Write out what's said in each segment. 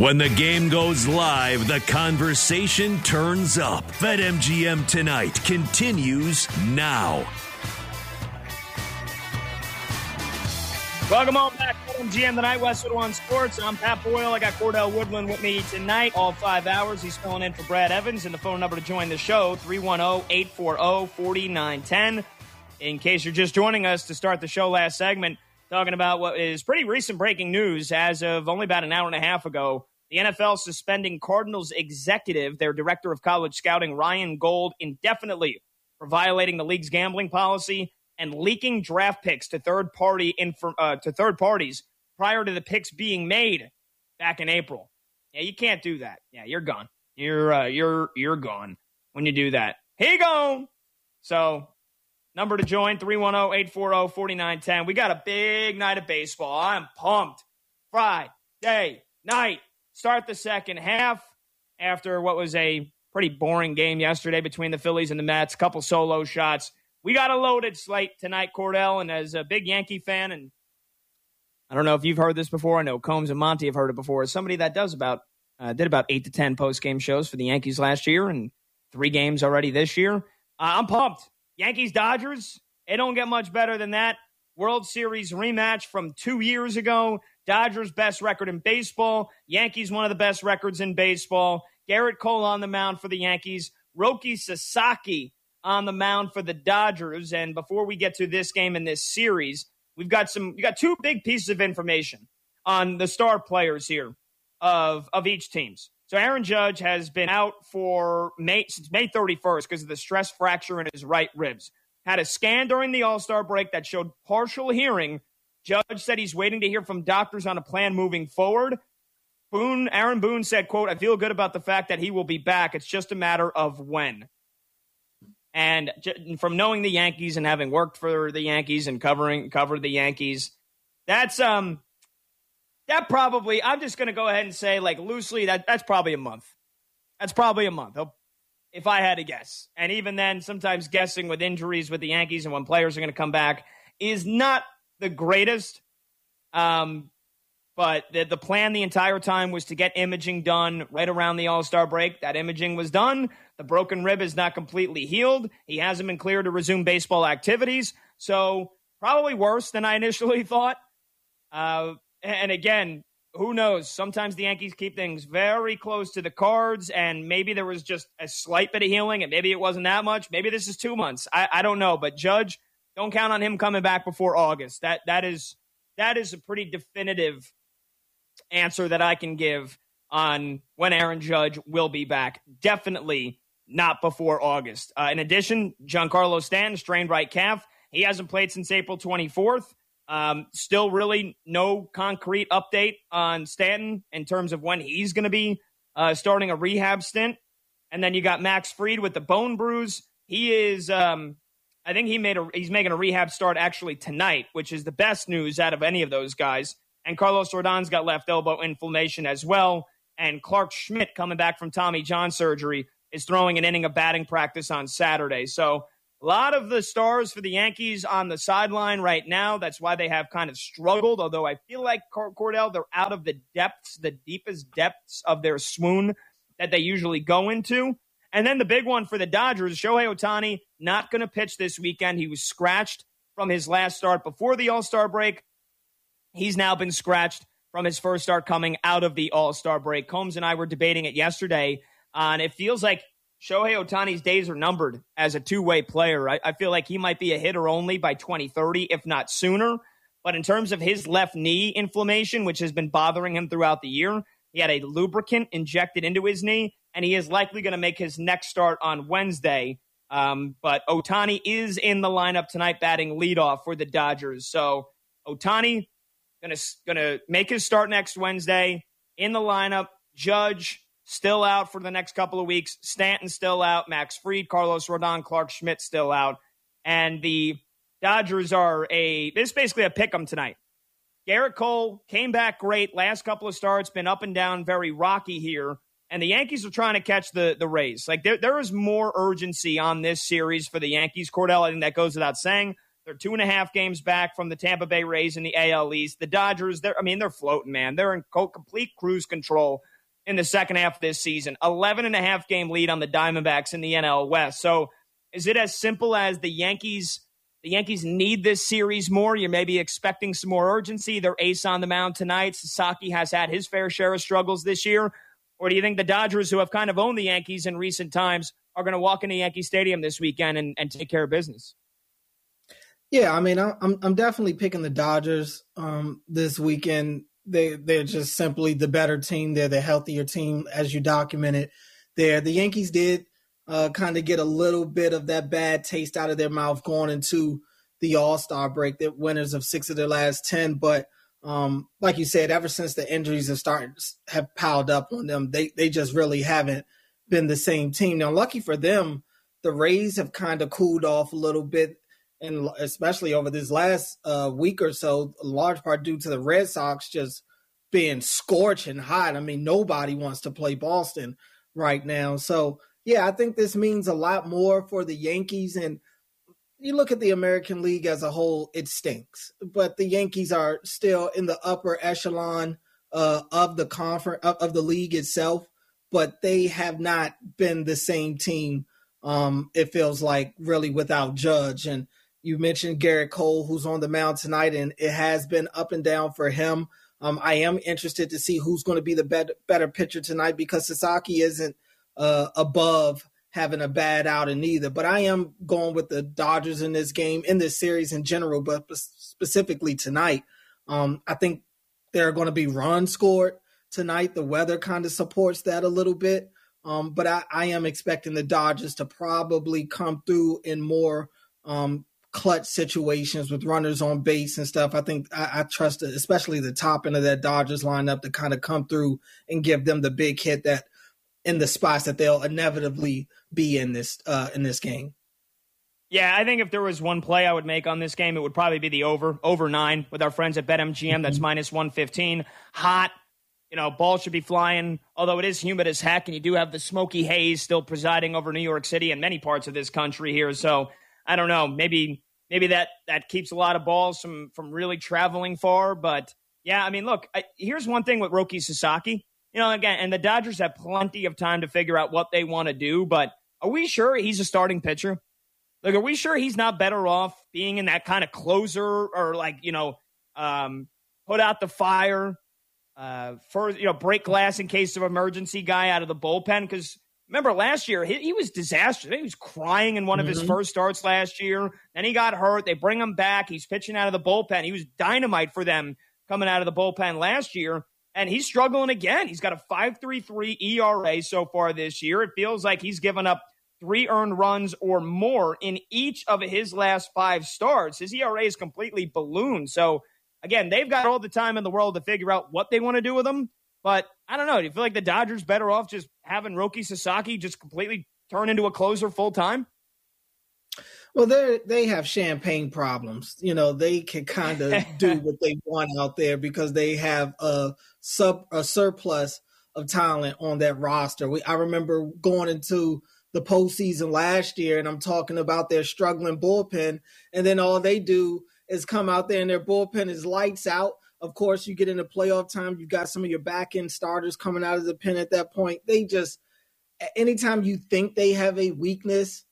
When the game goes live, the conversation turns up. BetMGM Tonight continues now. Welcome on back to BetMGM Tonight, Westwood One Sports. I'm Pat Boyle. I got Cordell Woodland with me tonight, all 5 hours. He's filling in for Brad Evans, and the phone number to join the show, 310-840-4910. In case you're just joining us to start the show last segment, talking about what is pretty recent breaking news as of only about an hour and a half ago. The NFL suspending Cardinals executive, their director of college scouting, Ryan Gold, indefinitely for violating the league's gambling policy and leaking draft picks to third parties prior to the picks being made back in April. Yeah, you can't do that. Yeah, you're gone. You're gone when you do that. He gone. So, number to join, 310-840-4910. We got a big night of baseball. I'm pumped. Friday night. Start the second half after what was a pretty boring game yesterday between the Phillies and the Mets. Couple solo shots. We got a loaded slate tonight, Cordell, and as a big Yankee fan, and I don't know if you've heard this before. I know Combs and Monty have heard it before. As somebody that did about 8 to 10 post-game shows for the Yankees last year and 3 games already this year, I'm pumped. Yankees-Dodgers, it don't get much better than that. World Series rematch from 2 years ago. Dodgers' best record in baseball. Yankees, one of the best records in baseball. Garrett Cole on the mound for the Yankees. Roki Sasaki on the mound for the Dodgers. And before we get to this game in this series, we got 2 big pieces of information on the star players here of each teams. So Aaron Judge has been out since May 31st because of the stress fracture in his right ribs. Had a scan during the All-Star break that showed partial hearing. Judge said he's waiting to hear from doctors on a plan moving forward. Aaron Boone said, quote, "I feel good about the fact that he will be back. It's just a matter of when." And from knowing the Yankees and having worked for the Yankees and covered the Yankees, that probably, I'm just going to go ahead and say, like, loosely, that's probably a month. That's probably a month, if I had to guess. And even then, sometimes guessing with injuries with the Yankees and when players are going to come back is not the greatest. But the plan the entire time was to get imaging done right around the All-Star break. That imaging was done. The broken rib is not completely healed. He hasn't been cleared to resume baseball activities. So probably worse than I initially thought. And again, who knows? Sometimes the Yankees keep things very close to the cards, and maybe there was just a slight bit of healing, and maybe it wasn't that much. Maybe this is 2 months. I don't know. But Judge, don't count on him coming back before August. That is a pretty definitive answer that I can give on when Aaron Judge will be back. Definitely not before August. In addition, Giancarlo Stanton, strained right calf. He hasn't played since April 24th. Still really no concrete update on Stanton in terms of when he's going to be starting a rehab stint. And then you got Max Fried with the bone bruise. He is, I think he's making a rehab start actually tonight, which is the best news out of any of those guys. And Carlos Rodon's got left elbow inflammation as well. And Clark Schmidt, coming back from Tommy John surgery, is throwing an inning of batting practice on Saturday. So a lot of the stars for the Yankees on the sideline right now. That's why they have kind of struggled, although I feel like, Cordell, they're out of the deepest depths of their swoon that they usually go into. And then the big one for the Dodgers, Shohei Ohtani, not going to pitch this weekend. He was scratched from his last start before the All-Star break. He's now been scratched from his first start coming out of the All-Star break. Combs and I were debating it yesterday, and it feels like Shohei Ohtani's days are numbered as a two-way player. I feel like he might be a hitter only by 2030, if not sooner. But in terms of his left knee inflammation, which has been bothering him throughout the year, he had a lubricant injected into his knee, and he is likely going to make his next start on Wednesday. But Ohtani is in the lineup tonight batting leadoff for the Dodgers. So Ohtani gonna make his start next Wednesday in the lineup. Judge still out for the next couple of weeks. Stanton still out. Max Fried, Carlos Rodon, Clark Schmidt still out. And the Dodgers are this is basically a pick 'em tonight. Garrett Cole came back great. Last couple of starts, been up and down, very rocky here. And the Yankees are trying to catch the Rays. Like there is more urgency on this series for the Yankees. Cordell, I think that goes without saying. They're 2.5 games back from the Tampa Bay Rays in the AL East. The Dodgers, they're floating, man. They're in complete cruise control in the second half of this season. 11.5 game lead on the Diamondbacks in the NL West. So is it as simple as the Yankees need this series more? You're maybe expecting some more urgency. Their ace on the mound tonight. Sasaki has had his fair share of struggles this year. Or do you think the Dodgers, who have kind of owned the Yankees in recent times, are going to walk into Yankee Stadium this weekend and take care of business? Yeah, I mean, I'm definitely picking the Dodgers this weekend. They're just simply the better team. They're the healthier team, as you documented there. The Yankees did kind of get a little bit of that bad taste out of their mouth going into the All-Star break. They're winners of 6 of their last 10, but like you said, ever since the injuries have piled up on them, they just really haven't been the same team. Now, lucky for them, the Rays have kind of cooled off a little bit, and especially over this last week or so, a large part due to the Red Sox just being scorching hot. I mean, nobody wants to play Boston right now. So, yeah, I think this means a lot more for the Yankees. And you look at the American League as a whole, it stinks. But the Yankees are still in the upper echelon of the conference, of the league itself. But they have not been the same team, it feels like, really without Judge. And you mentioned Garrett Cole, who's on the mound tonight, and it has been up and down for him. I am interested to see who's going to be the better pitcher tonight, because Sasaki isn't above having a bad outing either. But I am going with the Dodgers in this game, in this series in general, but specifically tonight. I think there are going to be runs scored tonight. The weather kind of supports that a little bit. But I am expecting the Dodgers to probably come through in more clutch situations with runners on base and stuff. I think I trust especially the top end of that Dodgers lineup to kind of come through and give them the big hit that in the spots that they'll inevitably be in this game. Yeah, I think if there was one play I would make on this game, it would probably be the over 9 with our friends at BetMGM. That's minus 115. Hot. Ball should be flying, although it is humid as heck, and you do have the smoky haze still presiding over New York City and many parts of this country here. So I don't know. Maybe that keeps a lot of balls from really traveling far. But yeah, I mean, look, here's one thing with Roki Sasaki. Again, and the Dodgers have plenty of time to figure out what they want to do. But are we sure he's a starting pitcher? Like, are we sure he's not better off being in that kind of closer or put out the fire? Break glass in case of emergency guy out of the bullpen. Because remember last year, he was disastrous. He was crying in one of his first starts last year. Then he got hurt. They bring him back. He's pitching out of the bullpen. He was dynamite for them coming out of the bullpen last year. And he's struggling again. He's got a 5.33 ERA so far this year. It feels like he's given up 3 earned runs or more in each of his last 5 starts. His ERA is completely ballooned. So, again, they've got all the time in the world to figure out what they want to do with him. But I don't know. Do you feel like the Dodgers better off just having Roki Sasaki just completely turn into a closer full time? Well, they have champagne problems. They can kind of do what they want out there because they have a surplus of talent on that roster. I remember going into the postseason last year, and I'm talking about their struggling bullpen, and then all they do is come out there and their bullpen is lights out. Of course, you get into playoff time, you've got some of your back-end starters coming out of the pen at that point. They just, anytime you think they have a weakness,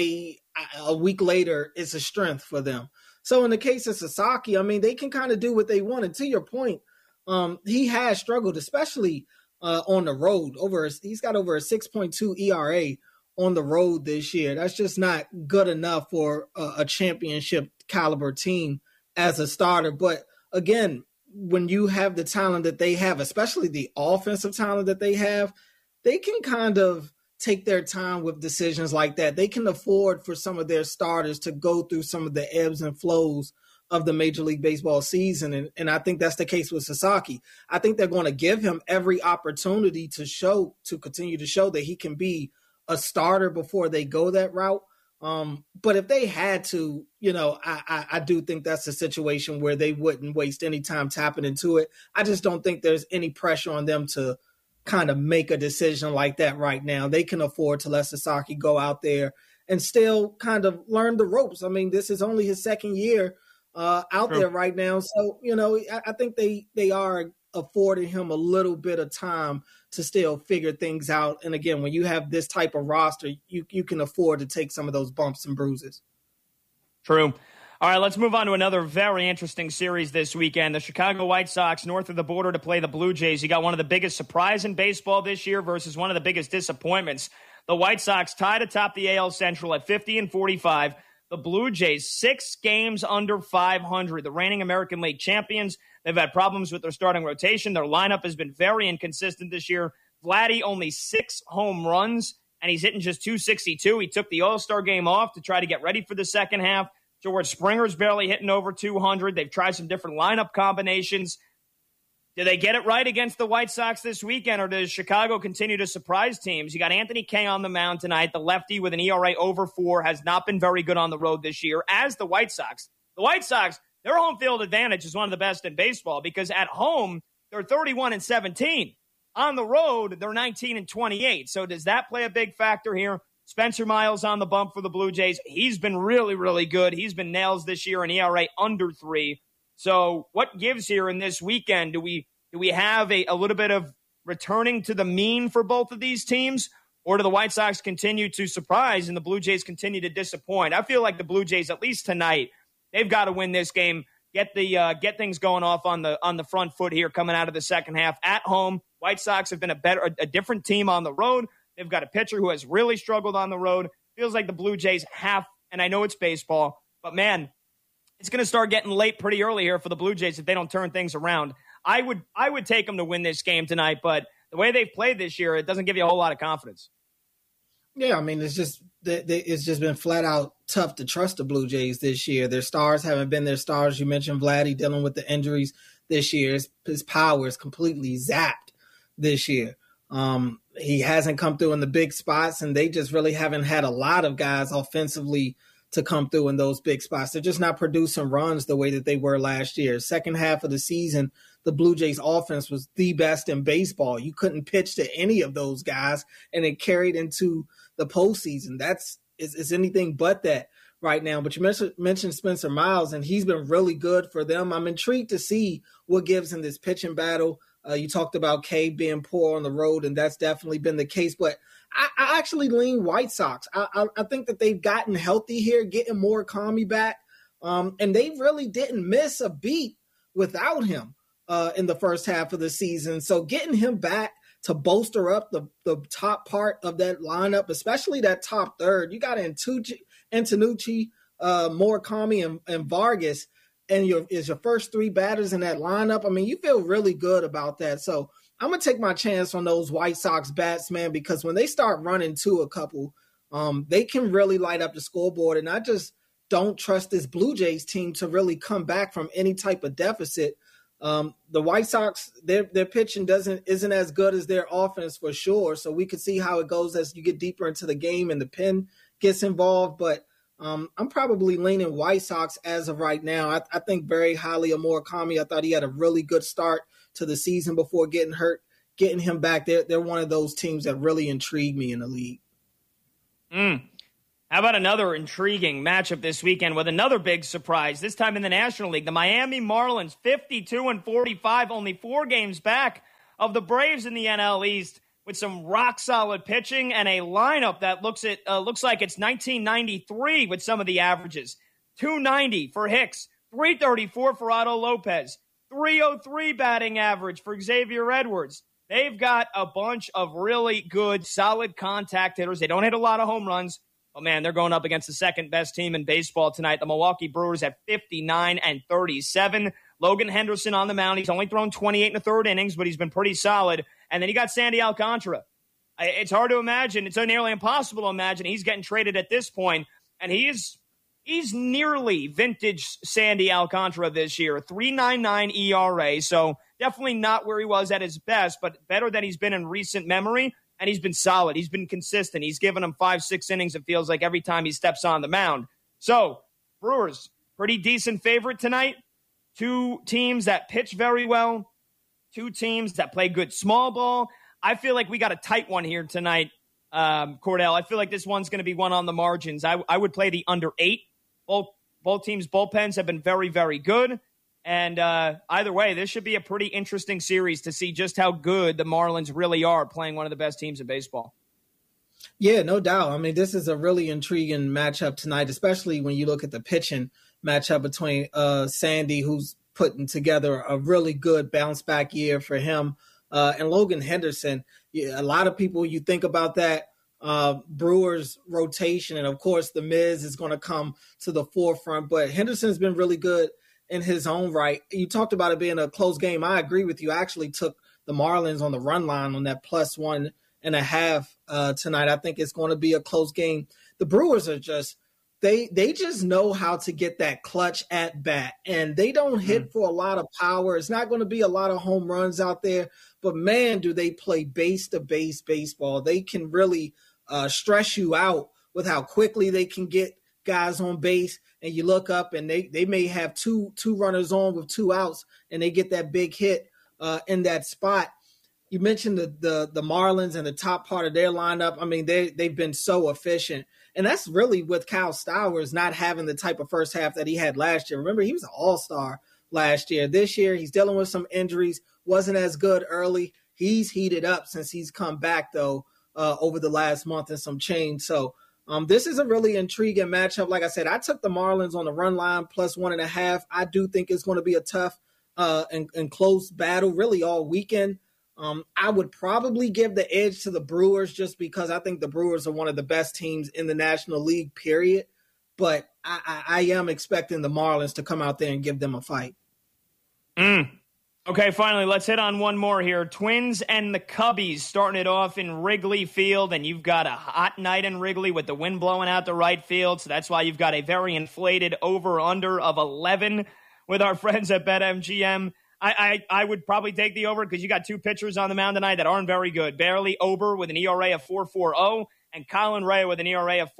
a week later, it's a strength for them. So in the case of Sasaki, I mean, they can kind of do what they want. And to your point, he has struggled, especially on the road. He's got over a 6.2 ERA on the road this year. That's just not good enough for a championship caliber team as a starter. But again, when you have the talent that they have, especially the offensive talent that they have, they can kind of take their time with decisions like that. They can afford for some of their starters to go through some of the ebbs and flows of the Major League Baseball season. And I think that's the case with Sasaki. I think they're going to give him every opportunity to continue to show that he can be a starter before they go that route. But if they had to, I do think that's a situation where they wouldn't waste any time tapping into it. I just don't think there's any pressure on them to kind of make a decision like that right now. They can afford to let Sasaki go out there and still kind of learn the ropes. I mean, this is only his second year out there right now. So, I think they are affording him a little bit of time to still figure things out. And again, when you have this type of roster, you can afford to take some of those bumps and bruises. True. All right, let's move on to another very interesting series this weekend. The Chicago White Sox north of the border to play the Blue Jays. You got one of the biggest surprise in baseball this year versus one of the biggest disappointments. The White Sox tied atop the AL Central at 50-45. The Blue Jays 6 games under 500. The reigning American League champions. They've had problems with their starting rotation. Their lineup has been very inconsistent this year. Vladdy only 6 home runs, and he's hitting just .262. He took the All-Star game off to try to get ready for the second half. George Springer's barely hitting over 200. They've tried some different lineup combinations. Do they get it right against the White Sox this weekend, or does Chicago continue to surprise teams? You got Anthony Kay on the mound tonight. The lefty with an ERA over 4 has not been very good on the road this year, as the White Sox. The White Sox, their home field advantage is one of the best in baseball because at home, they're 31-17. On the road, they're 19-28. So does that play a big factor here? Spencer Miles on the bump for the Blue Jays. He's been really, really good. He's been nails this year, an ERA under 3. So what gives here in this weekend? Do we have a little bit of returning to the mean for both of these teams? Or do the White Sox continue to surprise and the Blue Jays continue to disappoint? I feel like the Blue Jays, at least tonight, they've got to win this game, get things going off on the front foot here coming out of the second half. At home, White Sox have been a different team on the road. They've got a pitcher who has really struggled on the road. Feels like the Blue Jays have, and I know it's baseball, but man, it's going to start getting late pretty early here for the Blue Jays if they don't turn things around. I would take them to win this game tonight, but the way they've played this year, it doesn't give you a whole lot of confidence. Yeah, I mean, it's just been flat out tough to trust the Blue Jays this year. Their stars haven't been their stars. You mentioned Vladdy dealing with the injuries this year. His power is completely zapped this year. He hasn't come through in the big spots, and they just really haven't had a lot of guys offensively to come through in those big spots. They're just not producing runs the way that they were last year. Second half of the season, the Blue Jays offense was the best in baseball. You couldn't pitch to any of those guys, and it carried into the postseason. It's anything but that right now. But you mentioned Spencer Miles, and he's been really good for them. I'm intrigued to see what gives in this pitching battle. You talked about Kay being poor on the road, and that's definitely been the case. But I actually lean White Sox. I think that they've gotten healthy here, getting Murakami back, and they really didn't miss a beat without him in the first half of the season. So getting him back to bolster up the top part of that lineup, especially that top third, you got Antonucci, Murakami, and Vargas. And your first 3 batters in that lineup. I mean, you feel really good about that. So I'm going to take my chance on those White Sox bats, man, because when they start running to a couple, they can really light up the scoreboard. And I just don't trust this Blue Jays team to really come back from any type of deficit. The White Sox, their pitching isn't as good as their offense for sure. So we could see how it goes as you get deeper into the game and the pen gets involved. But I'm probably leaning White Sox as of right now. I think very highly of Murakami. I thought he had a really good start to the season before getting hurt. Getting him back, they're one of those teams that really intrigue me in the league. How about another intriguing matchup this weekend with another big surprise, this time in the National League? The Miami Marlins, 52-45, only 4 games back of the Braves in the NL East, with some rock-solid pitching and a lineup that looks like it's 1993 with some of the averages. 290 for Hicks, 334 for Otto Lopez, 303 batting average for Xavier Edwards. They've got a bunch of really good, solid contact hitters. They don't hit a lot of home runs. Oh, man, they're going up against the second-best team in baseball tonight. The Milwaukee Brewers at 59-37. Logan Henderson on the mound. He's only thrown 28 in the third innings, but he's been pretty solid. And then you got Sandy Alcantara. It's hard to imagine. It's nearly impossible to imagine he's getting traded at this point. And he's nearly vintage Sandy Alcantara this year. 3.99 ERA. So definitely not where he was at his best, but better than he's been in recent memory. And he's been solid. He's been consistent. He's given him 5-6 innings, it feels like, every time he steps on the mound. So Brewers, pretty decent favorite tonight. 2 teams that pitch very well. 2 teams that play good small ball. I feel like we got a tight one here tonight, Cordell. I feel like this one's going to be one on the margins. I would play the under 8. Both teams' bullpens have been very, very good. And either way, this should be a pretty interesting series to see just how good the Marlins really are playing one of the best teams in baseball. Yeah, no doubt. I mean, this is a really intriguing matchup tonight, especially when you look at the pitching matchup between Sandy, who's putting together a really good bounce back year for him, and Logan Henderson. Yeah, a lot of people, you think about that Brewers rotation, and of course the Miz is going to come to the forefront, but Henderson's been really good in his own right. You talked about it being a close game. I agree with you. I actually took the Marlins on the run line on that +1.5 tonight. I think it's going to be a close game. The Brewers are just, they just know how to get that clutch at bat, and they don't hit for a lot of power. It's not going to be a lot of home runs out there, but man, do they play base to base baseball. They can really stress you out with how quickly they can get guys on base, and you look up and they may have two runners on with 2 outs, and they get that big hit in that spot. You mentioned the Marlins and the top part of their lineup. I mean, they've been so efficient, and that's really with Kyle Stowers not having the type of first half that he had last year. Remember, he was an all-star last year. This year, he's dealing with some injuries, wasn't as good early. He's heated up since he's come back, though, over the last month and some change. So this is a really intriguing matchup. Like I said, I took the Marlins on the run line +1.5. I do think it's going to be a tough and close battle really all weekend. I would probably give the edge to the Brewers just because I think the Brewers are one of the best teams in the National League, period. But I am expecting the Marlins to come out there and give them a fight. Okay, finally, let's hit on one more here. Twins and the Cubbies starting it off in Wrigley Field, and you've got a hot night in Wrigley with the wind blowing out the right field, so that's why you've got a very inflated over-under of 11 with our friends at BetMGM. I would probably take the over because you got 2 pitchers on the mound tonight that aren't very good. Bailey Ober with an ERA of 4.40 and Colin Rea with an ERA of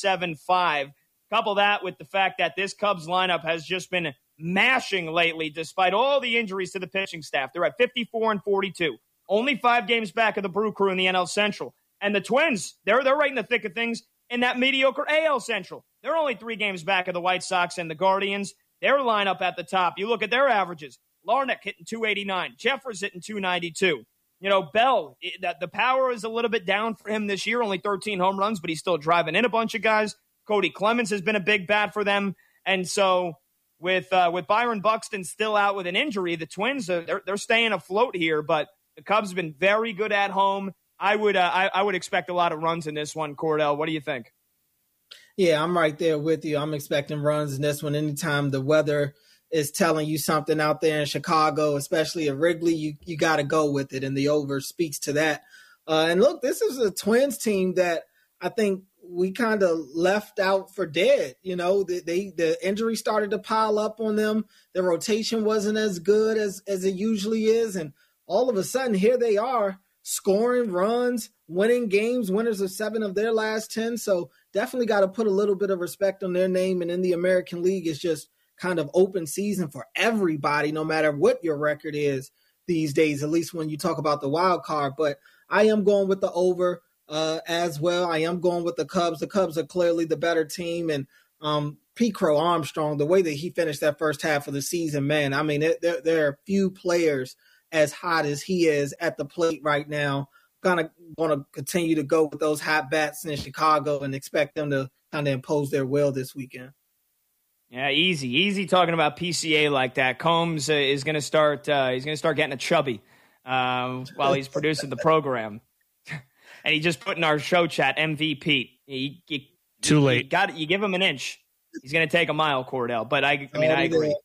4.75. Couple that with the fact that this Cubs lineup has just been mashing lately despite all the injuries to the pitching staff. They're at 54-42. Only 5 games back of the Brew Crew in the NL Central. And the Twins, they're right in the thick of things in that mediocre AL Central. They're only 3 games back of the White Sox and the Guardians. Their lineup at the top, you look at their averages. Larnach hitting 289. Jeffers hitting 292. You know, Bell, the power is a little bit down for him this year. Only 13 home runs, but he's still driving in a bunch of guys. Cody Clemens has been a big bat for them. And so with Byron Buxton still out with an injury, the Twins, they're staying afloat here. But the Cubs have been very good at home. I would expect a lot of runs in this one, Cordell. What do you think? Yeah, I'm right there with you. I'm expecting runs in this one. Anytime the weather is telling you something out there in Chicago, especially at Wrigley, you got to go with it, and the over speaks to that. And look, this is a Twins team that I think we kind of left out for dead. You know, the injury started to pile up on them. Their rotation wasn't as good as it usually is, and all of a sudden, here they are scoring runs, winning games, winners of 7 of their last 10. So definitely got to put a little bit of respect on their name. And in the American League, it's just kind of open season for everybody, no matter what your record is these days, at least when you talk about the wild card. But I am going with the over as well. I am going with the Cubs. The Cubs are clearly the better team. And Pete Crow Armstrong, the way that he finished that first half of the season, man, I mean, there are few players as hot as he is at the plate right now. Going to continue to go with those hot bats in Chicago and expect them to kind of impose their will this weekend. Yeah, easy talking about PCA like that. Combs is going to start. He's going to start getting a chubby while he's producing the program, and he just put in our show chat MVP. Too late. You give him an inch, he's going to take a mile, Cordell. But I agree.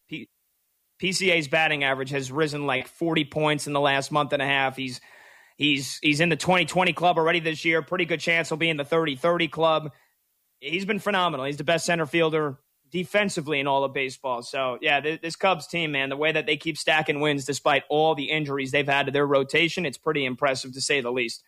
PCA's batting average has risen like 40 points in the last month and a half. He's in the 20-20 club already this year. Pretty good chance he'll be in the 30-30 club. He's been phenomenal. He's the best center fielder defensively in all of baseball. So, yeah, this Cubs team, man, the way that they keep stacking wins despite all the injuries they've had to their rotation, it's pretty impressive to say the least.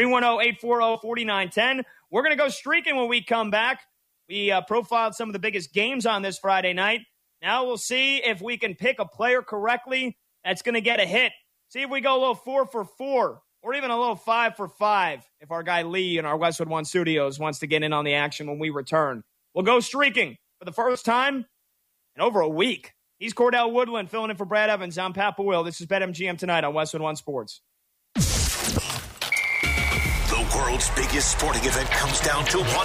310-840-4910. We're going to go streaking when we come back. We profiled some of the biggest games on this Friday night. Now we'll see if we can pick a player correctly that's going to get a hit. See if we go a little 4 for 4 or even a little 5 for 5 if our guy Lee in our Westwood One Studios wants to get in on the action when we return. We'll go streaking for the first time in over a week He's Cordell Woodland filling in for Brad Evans. I'm Pat Boyle. This is BetMGM Tonight on Westwood One Sports. The world's biggest sporting event comes down to one